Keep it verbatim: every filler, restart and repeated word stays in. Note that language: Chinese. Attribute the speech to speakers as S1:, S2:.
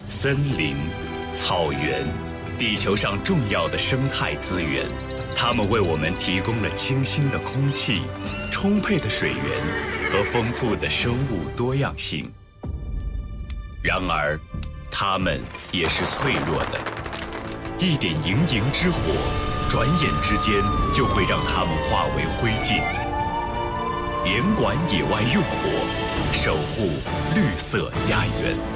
S1: 森林、草原，地球上重要的生态资源，它们为我们提供了清新的空气、充沛的水源和丰富的生物多样性。然而，它们也是脆弱的，一点营营之火，转眼之间就会让它们化为灰烬。严管野外用火，守护绿色家园。